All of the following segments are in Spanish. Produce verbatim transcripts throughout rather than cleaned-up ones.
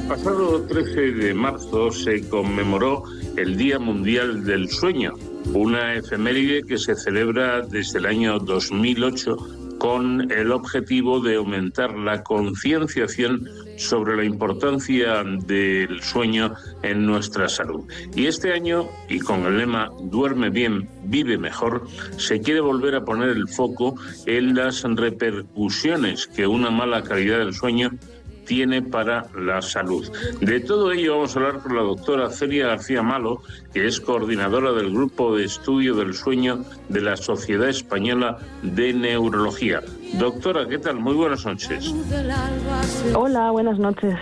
pasado trece de marzo se conmemoró el Día Mundial del Sueño, una efeméride que se celebra desde el año dos mil ocho con el objetivo de aumentar la concienciación sobre la importancia del sueño en nuestra salud. Y este año, y con el lema Duerme bien, vive mejor, se quiere volver a poner el foco en las repercusiones que una mala calidad del sueño tiene para la salud. De todo ello vamos a hablar con la doctora Celia García Malo, que es coordinadora del Grupo de Estudio del Sueño de la Sociedad Española de Neurología. Doctora, ¿qué tal? Muy buenas noches. Hola, buenas noches.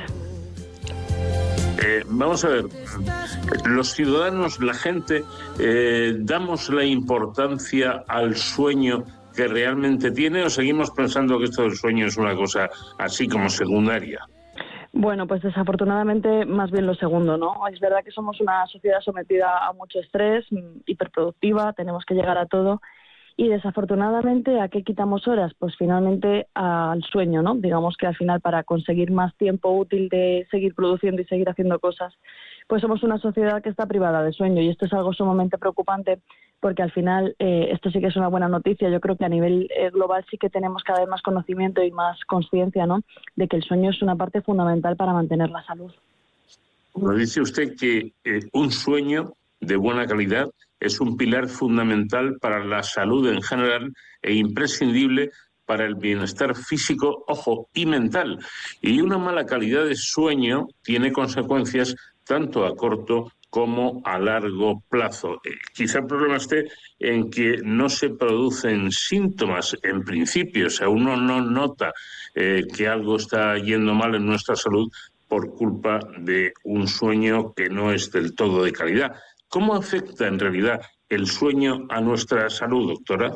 Eh, vamos a ver, los ciudadanos, la gente, eh, ¿damos la importancia al sueño que realmente tiene o seguimos pensando que esto del sueño es una cosa así como secundaria? Bueno, pues desafortunadamente más bien lo segundo, ¿no? Es verdad que somos una sociedad sometida a mucho estrés, hiperproductiva, tenemos que llegar a todo y desafortunadamente, ¿a qué quitamos horas? Pues finalmente al sueño, ¿no? Digamos que al final para conseguir más tiempo útil de seguir produciendo y seguir haciendo cosas, pues somos una sociedad que está privada de sueño y esto es algo sumamente preocupante porque al final eh, esto sí que es una buena noticia. Yo creo que a nivel eh, global sí que tenemos cada vez más conocimiento y más conciencia, ¿no?, de que el sueño es una parte fundamental para mantener la salud. Nos dice usted que eh, un sueño de buena calidad es un pilar fundamental para la salud en general e imprescindible para el bienestar físico, ojo, y mental. Y una mala calidad de sueño tiene consecuencias tanto a corto como a largo plazo. Eh, quizá el problema esté en que no se producen síntomas en principio, o sea, uno no nota eh, que algo está yendo mal en nuestra salud por culpa de un sueño que no es del todo de calidad. ¿Cómo afecta en realidad el sueño a nuestra salud, doctora?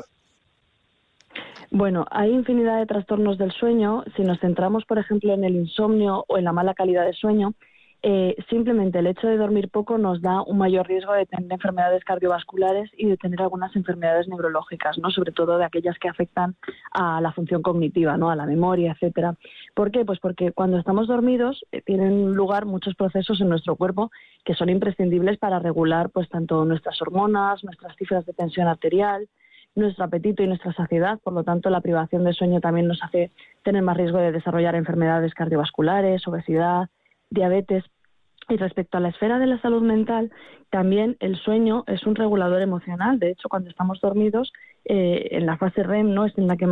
Bueno, hay infinidad de trastornos del sueño. Si nos centramos, por ejemplo, en el insomnio o en la mala calidad de sueño, eh, simplemente el hecho de dormir poco nos da un mayor riesgo de tener enfermedades cardiovasculares y de tener algunas enfermedades neurológicas, ¿no?, sobre todo de aquellas que afectan a la función cognitiva, ¿no?, a la memoria, etcétera. ¿Por qué? Pues porque cuando estamos dormidos eh, tienen lugar muchos procesos en nuestro cuerpo que son imprescindibles para regular pues tanto nuestras hormonas, nuestras cifras de tensión arterial, nuestro apetito y nuestra saciedad. Por lo tanto, la privación de sueño también nos hace tener más riesgo de desarrollar enfermedades cardiovasculares, obesidad, diabetes. Y respecto a la esfera de la salud mental, también el sueño es un regulador emocional. De hecho, cuando estamos dormidos, eh, en la fase R E M, ¿no?, es en la que